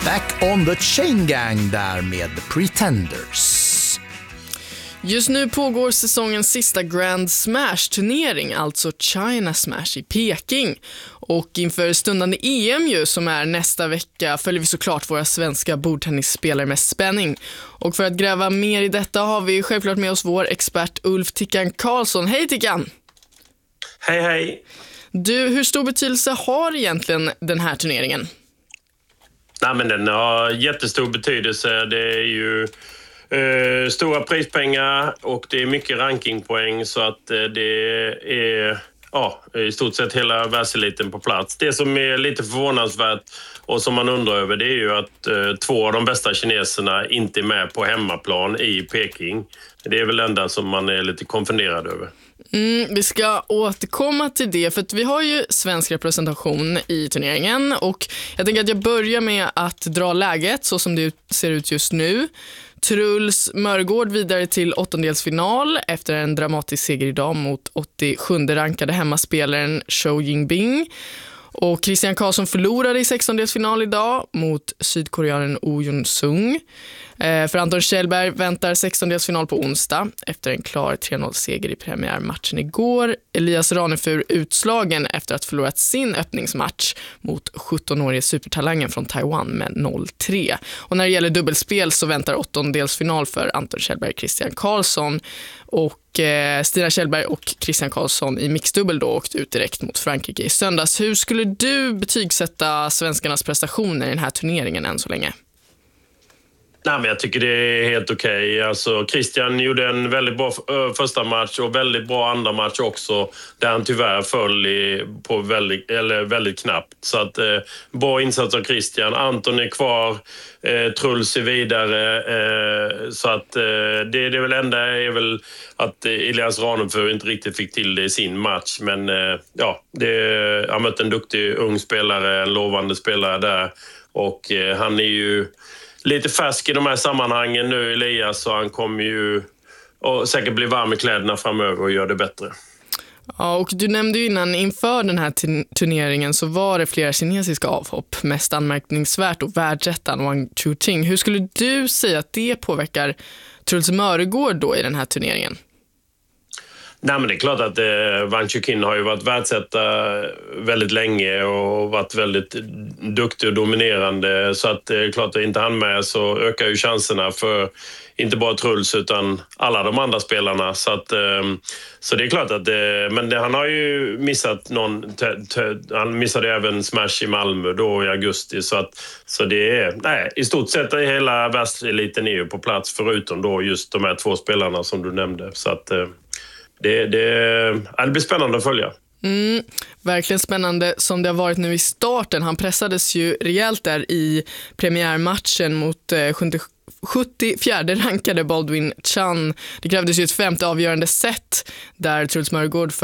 Back on the Chain Gang där med Pretenders. Just nu pågår säsongens sista Grand Smash-turnering, alltså China Smash i Peking. Och inför stundande EM ju, som är nästa vecka, följer vi såklart våra svenska bordtennisspelare med spänning. Och för att gräva mer i detta har vi självklart med oss vår expert Ulf Tickan Karlsson. Hej Tickan! Hej hej! Du, hur stor betydelse har egentligen den här turneringen? Nej, men den har jättestor betydelse. Det är ju stora prispengar och det är mycket rankingpoäng, så att det är i stort sett hela världseliten på plats. Det som är lite förvånansvärt och som man undrar över, det är ju att 2 av de bästa kineserna inte är med på hemmaplan i Peking. Det är väl enda som man är lite konfunderad över. Vi ska återkomma till det, för att vi har ju svensk representation i turneringen, och jag tänker att jag börjar med att dra läget så som det ser ut just nu. Truls Mörgård vidare till åttondelsfinal efter en dramatisk seger idag mot 87 rankade hemmaspelaren Zhou Yingbing. Och Christian Karlsson förlorade i 16-delsfinal idag mot sydkoreanen Oh Jun-sung. För Anton Kjellberg väntar 16-delsfinal på onsdag efter en klar 3-0-seger i premiärmatchen igår. Elias Ranefur utslagen efter att förlorat sin öppningsmatch mot 17-årige supertalangen från Taiwan med 0-3. Och när det gäller dubbelspel så väntar 8-delsfinal för Anton Kjellberg och Christian Karlsson. Och Stina Kjellberg och Christian Karlsson i mixdubbel då åkte ut direkt mot Frankrike i söndags. Hur skulle du betygsätta svenskarnas prestationer i den här turneringen än så länge? Nej, men jag tycker det är helt okej. Alltså, Christian gjorde en väldigt bra första match och väldigt bra andra match också, där han tyvärr föll på väldigt knappt. Så att bra insats av Christian. Anton är kvar, Truls är vidare. Så att det är väl enda är väl att Elias Ranefur inte riktigt fick till det i sin match. Men han mötte en duktig ung spelare, en lovande spelare där. Och han är ju lite färsk i de här sammanhangen nu, Elias, så han kommer ju säkert bli varm i kläderna framöver och göra det bättre. Ja, och du nämnde ju innan, inför den här turneringen så var det flera kinesiska avhopp. Mest anmärkningsvärt och världsettan Wang Chuting. Hur skulle du säga att det påverkar Truls Mörgård då i den här turneringen? Nej, men det är klart att Wang Chuqin har ju varit världsetta väldigt länge och varit väldigt duktig och dominerande. Så att det är klart att inte han med så ökar ju chanserna för inte bara Truls utan alla de andra spelarna. Så det är klart att men han har ju missat han missade även Smash i Malmö då i augusti. Så det är, i stort sett hela världseliten är ju på plats förutom då just de här 2 spelarna som du nämnde. Så att det blir spännande att följa. Verkligen spännande som det har varit nu i starten. Han pressades ju rejält där i premiärmatchen mot 74 rankade Baldwin Chan. Det krävdes ju ett 5:e avgörande set där Truls Mörgård